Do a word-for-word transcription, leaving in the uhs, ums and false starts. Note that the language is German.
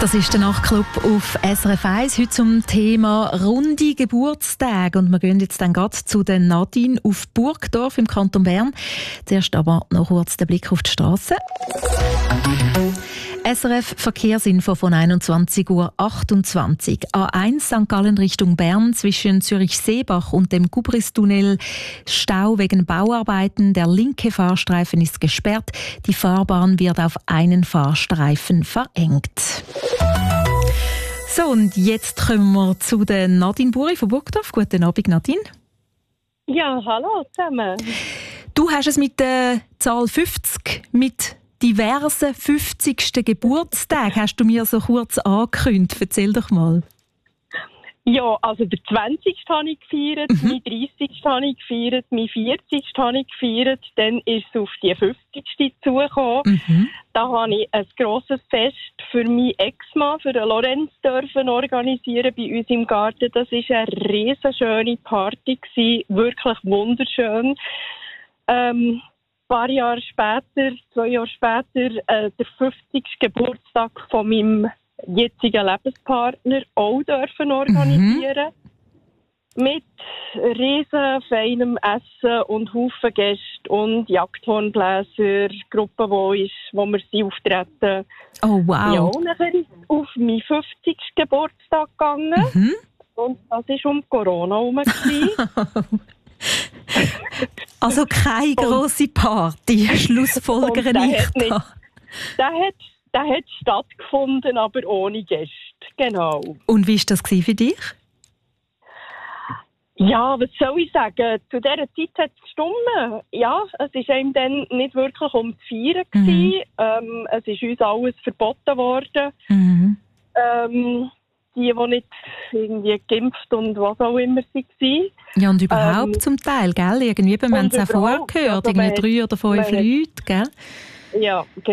Das ist der Nachtclub auf S R F eins. Heute zum Thema runde Geburtstage. Und wir gehen jetzt dann gerade zu der Nadine auf Burgdorf im Kanton Bern. Zuerst aber noch kurz der Blick auf die Straße. S R F Verkehrsinfo von einundzwanzig Uhr achtundzwanzig. A eins Sankt Gallen Richtung Bern zwischen Zürich-Seebach und dem Gubristunnel. Stau wegen Bauarbeiten. Der linke Fahrstreifen ist gesperrt. Die Fahrbahn wird auf einen Fahrstreifen verengt. So, und jetzt kommen wir zu der Nadine Buri von Burgdorf. Guten Abend, Nadine. Ja, hallo zusammen. Du hast es mit der Zahl fünfzig, mit diversen fünfzigsten Geburtstag hast du mir so kurz angekündigt. Erzähl doch mal. Ja, also der zwanzigsten habe ich gefeiert, Mhm. mein dreißigsten habe ich gefeiert, mein vierzigsten habe ich gefeiert, dann ist es auf die fünfzigste zugekommen. Mhm. Da habe ich ein grosses Fest für meinen Ex-Mann, für den Lorenz, dürfen organisieren bei uns im Garten. Das war eine riesenschöne Party gewesen, wirklich wunderschön. Ähm, Ein paar Jahre später, zwei Jahre später, äh, der fünfzigste Geburtstag von meinem jetzigen Lebenspartner auch dürfen organisieren. Mhm. Mit riesen feinem Essen und Haufen Gäste und Jagdhornbläser, Gruppe, wo, ist, wo wir sind auftreten. Oh, wow. Ja, und dann ist es auf meinen fünfzigsten Geburtstag gegangen. Mhm. Und das war um Corona herum. Also keine grosse Party, schlussfolgere Und der ich hat nicht- da. Der hat, der hat stattgefunden, aber ohne Gäste. Genau. Und wie war das für dich? Ja, was soll ich sagen? Zu dieser Zeit hat es gestimmt. Ja, es war einem dann nicht wirklich um zu feiern. Mhm. Ähm, es ist uns alles verboten worden. Mhm. Ähm, die, die nicht irgendwie geimpft und was auch immer sie waren. Ja, und überhaupt Ähm, zum Teil, gell? Irgendwie, wir haben es auch und vorher überhaupt. gehört, Also irgendwie man- drei oder fünf man- Leute, gell? Ja,